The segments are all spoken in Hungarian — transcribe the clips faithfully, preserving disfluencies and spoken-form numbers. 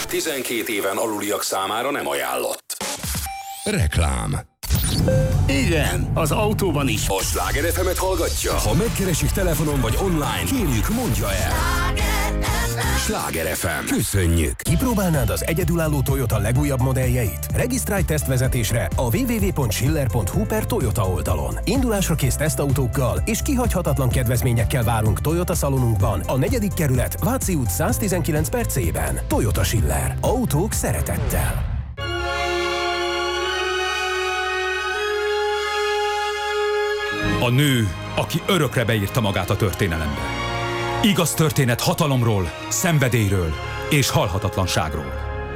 tizenkét éven aluliak számára nem ajánlott. Reklám. Igen, az autóban is. A Sláger ef emet hallgatja? Ha megkeresik telefonon vagy online, kérjük, mondja el. Sláger ef em. Köszönjük! Kipróbálnád az egyedülálló Toyota legújabb modelljeit? Regisztrálj tesztvezetésre a double-u double-u double-u pont schiller pont hu per Toyota oldalon. Indulásra kész tesztautókkal és kihagyhatatlan kedvezményekkel várunk Toyota szalonunkban, a negyedik kerület, Váci út száztizenkilenc per C-ben. Toyota Schiller. Autók szeretettel. A nő, aki örökre beírta magát a történelembe. Igaz történet hatalomról, szenvedélyről és halhatatlanságról.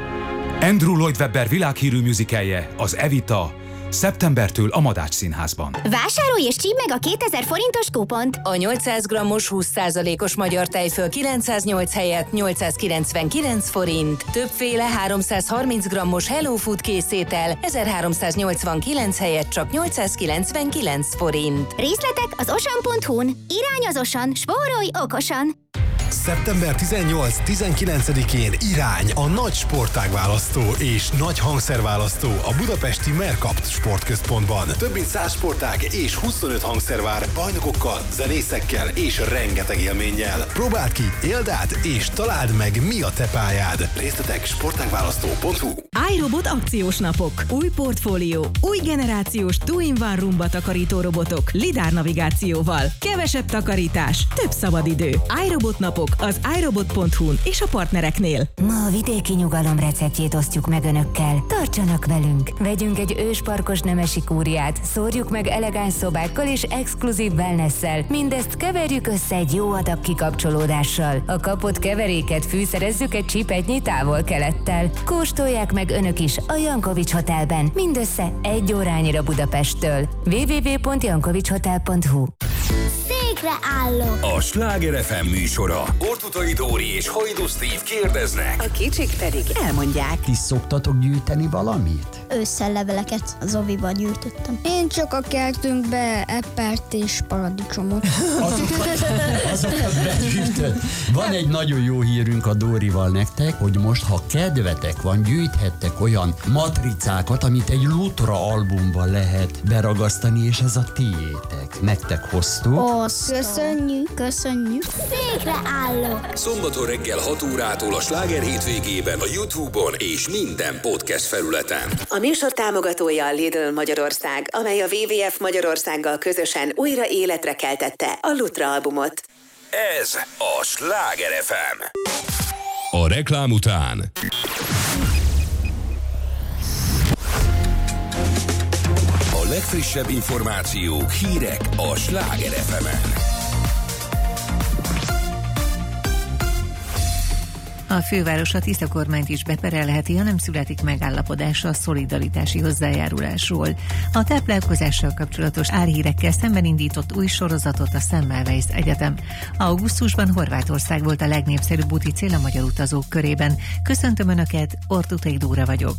Andrew Lloyd Webber világhírű musicalje, az Evita, szeptembertől a Madács Színházban. Vásárolj és csípd meg a kétezer forintos kupont! A nyolcszáz grammos húsz százalékos magyar tejföl kilencszáznyolc helyett nyolcszázkilencvenkilenc forint. Többféle háromszázharminc grammos Hello Food készétel ezerháromszáznyolcvankilenc helyett csak nyolcszázkilencvenkilenc forint. Részletek az osan pont hu-n. Irány az Osan, spórolj okosan! szeptember tizennyolc-tizenkilencedikén irány a nagy sportágválasztó és nagy hangszerválasztó a budapesti Mercapt sportközpontban. Több mint száz sportág és huszonöt hangszer vár bajnokokkal, zenészekkel és rengeteg élménnyel. Próbáld ki, éld át és találd meg, mi a te pályád. Részletek sportágválasztó pont hu. iRobot akciós napok. Új portfólió. Új generációs two-in-one Roomba takarító robotok. lidár navigációval. Kevesebb takarítás. Több szabadidő. iRobot napok az iRobot pont hu-n és a partnereknél. Ma a vidéki nyugalom receptjét osztjuk meg önökkel. Tartsanak velünk! Vegyünk egy ősparkos nemesi kúriát, szórjuk meg elegáns szobákkal és exkluzív wellnesszel. Mindezt keverjük össze egy jó adag kikapcsolódással. A kapott keveréket fűszerezzük egy csipetnyi távol-kelettel. Kóstolják meg önök is a Jankovics Hotelben, mindössze egy órányira Budapesttől. double-u double-u double-u pont jankovics hotel pont hu. Székre állok! A Sláger ef em műsora. Ortutai Dóri és Hajdú Steve kérdeznek. A kicsik pedig elmondják. Ti szoktatok gyűjteni valamit? Ősszel leveleket az oviban gyűjtöttem. Én csak a kertünkbe eppert és paradicsomot. Azokat, azokat begyűjtött. Van egy nagyon jó hírünk a Dórival nektek, hogy most, ha kedvetek van, gyűjthettek olyan matricákat, amit egy Lutra albumban lehet beragasztani, és ez a tiétek. Nektek hoztuk. Osztom. Köszönjük, köszönjük. Székre állok! Szombaton reggel hat órától a Sláger hétvégében a YouTube-on és minden podcast felületen. A műsor támogatója a Lidl Magyarország, amely a dupla vé vé ef Magyarországgal közösen újra életre keltette a Lutra albumot. Ez a Sláger ef em. A reklám után a legfrissebb információk, hírek a Sláger ef emen. A főváros a Tisza kormányt is beperelheti, ha nem születik megállapodás a szolidaritási hozzájárulásról. A táplálkozással kapcsolatos álhírekkel szemben indított új sorozatot a Semmelweis Egyetem. Augusztusban Horvátország volt a legnépszerűbb úti cél a magyar utazók körében. Köszöntöm Önöket, Ortutai Dóra vagyok.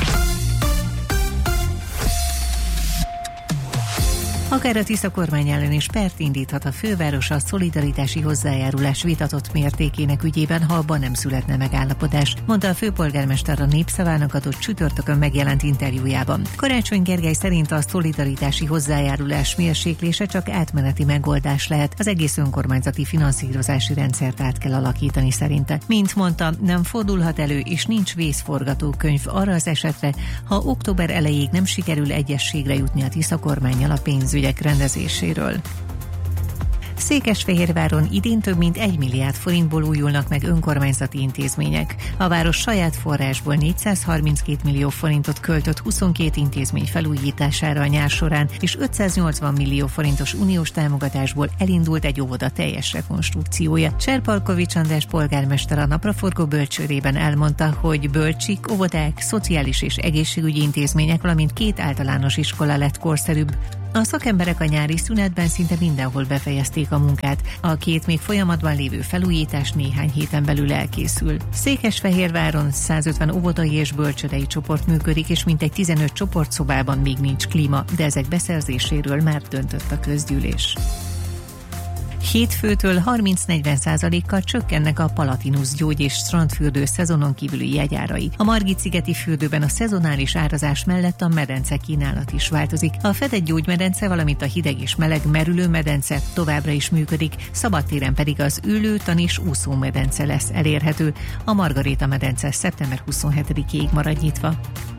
Akár a Tisza kormány ellen is pert indíthat a főváros a szolidaritási hozzájárulás vitatott mértékének ügyében, ha abban nem születne megállapodás, mondta a főpolgármester a Népszavának adott csütörtökön megjelent interjújában. Karácsony Gergely szerint a szolidaritási hozzájárulás mérséklése csak átmeneti megoldás lehet, az egész önkormányzati finanszírozási rendszert át kell alakítani szerinte. Mint mondta, nem fordulhat elő és nincs vészforgatókönyv arra az esetre, ha október elejéig nem sikerül egyességre jutni a Tisza kormánnyal a pénzügy rendezéséről. Székesfehérváron idén több mint egy milliárd forintból újulnak meg önkormányzati intézmények. A város saját forrásból négyszázharminckét millió forintot költött huszonkét intézmény felújítására a nyár során, és ötszáznyolcvan millió forintos uniós támogatásból elindult egy óvoda teljes rekonstrukciója. Cserpalkovics András polgármester a napraforgó bölcsőrében elmondta, hogy bölcsik, óvodák, szociális és egészségügyi intézmények, valamint két általános iskola lett korszerűbb. A szakemberek a nyári szünetben szinte mindenhol befejezték a munkát. A két még folyamatban lévő felújítás néhány héten belül elkészül. Székesfehérváron százötven óvodai és bölcsődei csoport működik, és mintegy tizenöt csoportszobában még nincs klíma, de ezek beszerzéséről már döntött a közgyűlés. Hétfőtől harminc-negyven százalékkal csökkennek a Palatinus gyógy- és strandfürdő szezonon kívüli jegyárai. A Margit-szigeti fürdőben a szezonális árazás mellett a medence kínálat is változik. A fedett gyógymedence, valamint a hideg és meleg merülő medence továbbra is működik, szabadtéren pedig az ülő, tan és úszómedence lesz elérhető. A Margaréta medence szeptember huszonhetedikéig marad nyitva.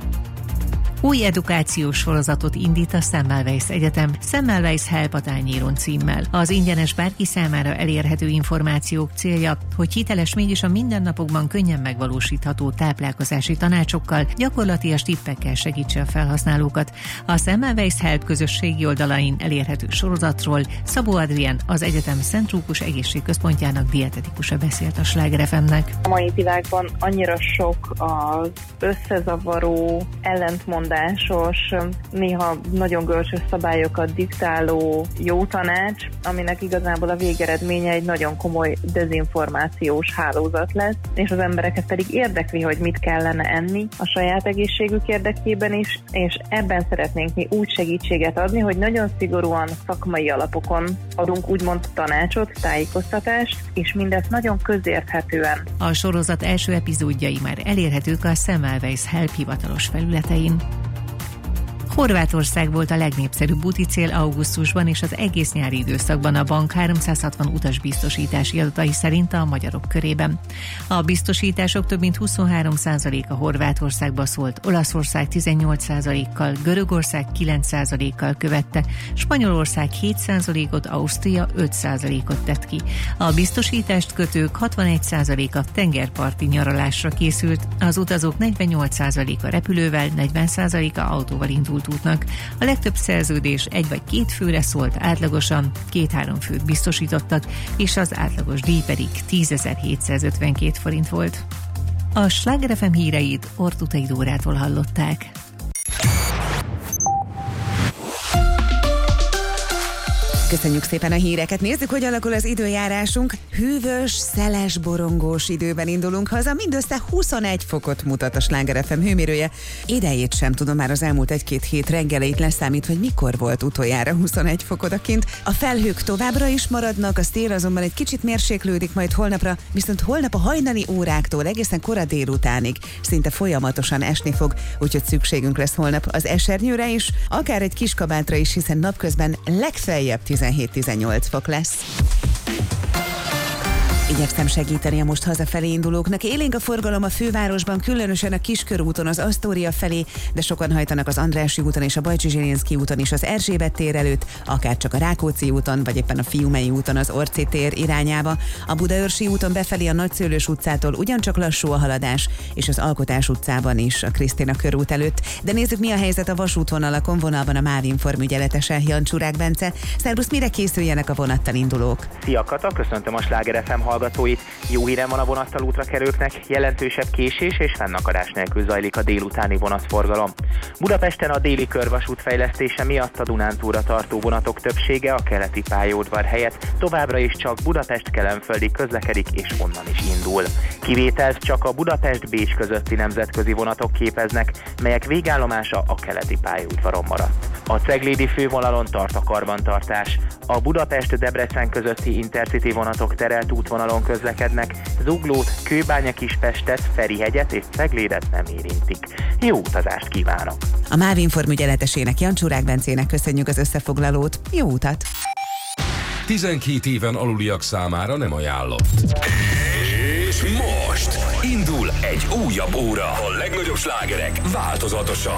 Új edukációs sorozatot indít a Semmelweis Egyetem, Semmelweis Help a tányéron címmel. Az ingyenes bárki számára elérhető információk célja, hogy hiteles, mégis a mindennapokban könnyen megvalósítható táplálkozási tanácsokkal, gyakorlatias tippekkel segítse a felhasználókat. A Semmelweis Help közösségi oldalain elérhető sorozatról Szabó Adrián, az egyetem Szent Rókus egészségközpontjának dietetikusa beszélt a Sláger ef emnek. A mai világban annyira sok az összezavaró, ellentmondás, néha nagyon görcsös szabályokat diktáló jó tanács, aminek igazából a végeredménye egy nagyon komoly dezinformációs hálózat lesz, és az embereket pedig érdekli, hogy mit kellene enni a saját egészségük érdekében is, és ebben szeretnénk mi úgy segítséget adni, hogy nagyon szigorúan szakmai alapokon adunk úgymond tanácsot, tájékoztatást, és mindezt nagyon közérthetően. A sorozat első epizódjai már elérhetők a Semmelweis Help hivatalos felületein. Horvátország volt a legnépszerűbb úticél augusztusban, és az egész nyári időszakban a bank háromszázhatvan utasbiztosítási adatai szerint a magyarok körében. A biztosítások több mint huszonhárom százaléka Horvátországba szólt, Olaszország tizennyolc százalékkal, Görögország kilenc százalékkal követte, Spanyolország hét százalékot, Ausztria öt százalékot tett ki. A biztosítást kötők hatvanegy százaléka tengerparti nyaralásra készült, az utazók negyvennyolc százaléka repülővel, negyven százaléka autóval indult útnak. A legtöbb szerződés egy vagy két főre szólt, átlagosan két-három főt biztosítottak, és az átlagos díj pedig tízezer-hétszázötvenkét forint volt. A Sláger ef em híreit Ortutai Dórától hallották. Köszönjük szépen a híreket. Nézzük, hogy alakul az időjárásunk. Hűvös, szeles, borongós időben indulunk haza. Mindössze huszonegy fokot mutat a Sláger ef em hőmérője. Idejét sem tudom, már az elmúlt egy-két hét reggeleit leszámít, hogy mikor volt utoljára huszonegy fok odakint. A felhők továbbra is maradnak, a szél azonban egy kicsit mérséklődik majd holnapra, viszont holnap a hajnali óráktól egészen kora délutánig szinte folyamatosan esni fog, úgyhogy szükségünk lesz holnap az esernyőre is, akár egy kis kabátra is, hiszen napközben legfeljebb tizenhét-tizennyolc fok lesz. Igyekszem segíteni a most hazafelé indulóknak. Élénk a forgalom a fővárosban, különösen a Kiskörúton, az Asztória felé, de sokan hajtanak az Andrássy úton és a Bajcsy-Zsilinszky úton is az Erzsébet tér előtt, akár csak a Rákóczi úton, vagy éppen a Fiumei úton az Orci tér irányába. A Budaörsi úton befelé a Nagyszőlős utcától ugyancsak lassú a haladás, és az Alkotás utcában is a Krisztina körút előtt. De nézzük, mi a helyzet a vasútvonalakon, vonalban a MÁV Inform ügyeletese, Jancsúrák Bence. Szerbusz, mire készüljenek a vonattal indulók? Szia Kata, köszöntöm a Sláger ef em hallgatóit. Jó hírem van a vonattal útra kerülőknek, jelentősebb késés és fennakadás nélkül zajlik a délutáni vonatforgalom. Budapesten a déli körvasút fejlesztése miatt a Dunántúlra tartó vonatok többsége a keleti pályaudvar helyett továbbra is csak Budapest-Kelenföldig közlekedik és onnan is indul. Kivételt csak a Budapest-Bécs közötti nemzetközi vonatok képeznek, melyek végállomása a keleti pályaudvaron maradt. A ceglédi fővonalon tart a karbantartás. A Budapest-Debrecen közötti Intercity vonatok terelt útvonalon közlekednek, Zuglót, Kőbánya-Kispestet, Ferihegyet és Ceglédet nem érintik. Jó utazást kívánok! A MÁV Inform ügyeletesének, Jancsúrák Bencének köszönjük az összefoglalót. Jó utat! tizenkét éven aluliak számára nem ajánlott. És most indul egy újabb óra. A legnagyobb slágerek változatosan.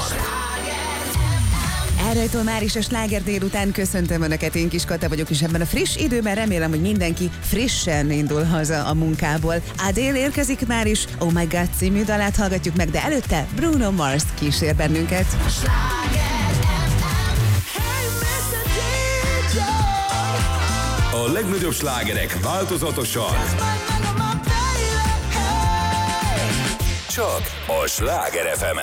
Elrajtól már is a Sláger délután, köszöntöm Önöket, én Kis Kata vagyok, és ebben a friss időben remélem, hogy mindenki frissen indul haza a munkából. Adele érkezik már is, Oh My God című dalát hallgatjuk meg, de előtte Bruno Mars kísér bennünket. A legnagyobb slágerek változatosan. Csak a Sláger ef emen.